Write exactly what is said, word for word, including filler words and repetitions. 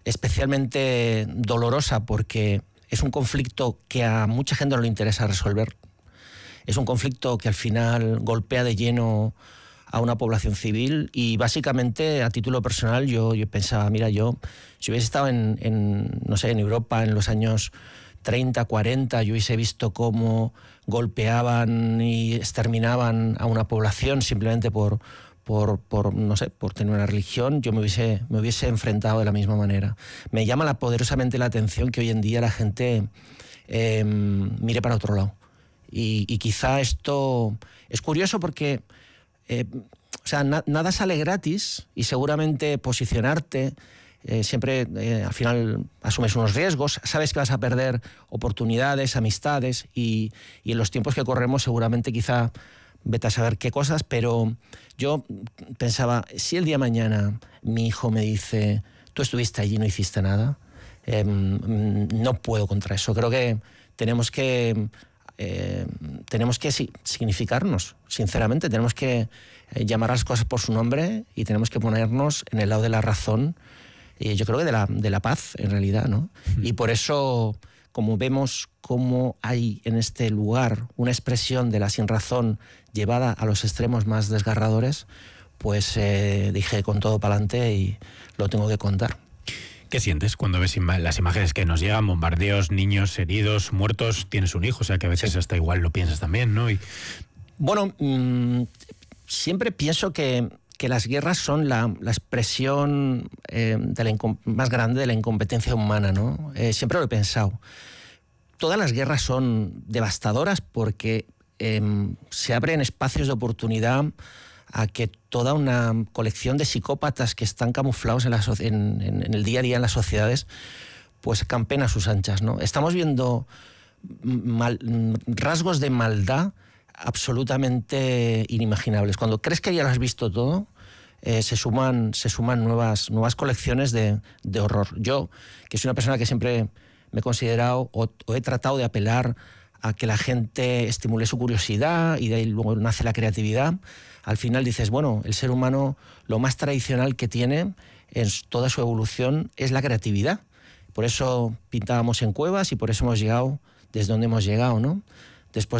especialmente dolorosa porque es un conflicto que a mucha gente no le interesa resolver. Es un conflicto que al final golpea de lleno a una población civil y básicamente a título personal yo, yo pensaba, mira, yo si hubiese estado en, en, no sé, en Europa en los años treinta, cuarenta, yo hubiese visto cómo golpeaban y exterminaban a una población simplemente por, por, por, no sé, por tener una religión, yo me hubiese, me hubiese enfrentado de la misma manera. Me llama la, poderosamente la atención que hoy en día la gente eh, mire para otro lado. Y, y quizá esto es curioso porque eh, o sea, na, nada sale gratis y seguramente posicionarte Eh, siempre eh, al final asumes unos riesgos, sabes que vas a perder oportunidades, amistades y, y en los tiempos que corremos seguramente quizá vete a saber qué cosas, pero yo pensaba, si el día de mañana mi hijo me dice, tú estuviste allí y no hiciste nada, eh, no puedo contra eso. Creo que tenemos que eh, tenemos que sí, significarnos, sinceramente, tenemos que eh, llamar a las cosas por su nombre y tenemos que ponernos en el lado de la razón. Eh, yo creo que de la, de la paz, en realidad, ¿no? Uh-huh. Y por eso, como vemos cómo hay en este lugar una expresión de la sinrazón llevada a los extremos más desgarradores, pues eh, dije con todo para adelante y lo tengo que contar. ¿Qué sientes cuando ves ima- las imágenes que nos llegan? Bombardeos, niños heridos, muertos. Tienes un hijo, o sea que a veces sí. hasta igual lo piensas también, ¿no? Y... Bueno, mmm, siempre pienso que... que las guerras son la, la expresión eh, de la más grande de la incompetencia humana, ¿no? Eh, siempre lo he pensado. Todas las guerras son devastadoras porque eh, se abren espacios de oportunidad a que toda una colección de psicópatas que están camuflados en, la so- en, en, en el día a día en las sociedades, pues campen a sus anchas, ¿no? Estamos viendo mal, rasgos de maldad absolutamente inimaginables. Cuando crees que ya lo has visto todo, eh, se suman, se suman nuevas, nuevas colecciones de, de horror. Yo, que soy una persona que siempre me he considerado o, o he tratado de apelar a que la gente estimule su curiosidad y de ahí luego nace la creatividad, al final dices, bueno, el ser humano lo más tradicional que tiene en toda su evolución es la creatividad. Por eso pintábamos en cuevas y por eso hemos llegado desde donde hemos llegado, ¿no? Después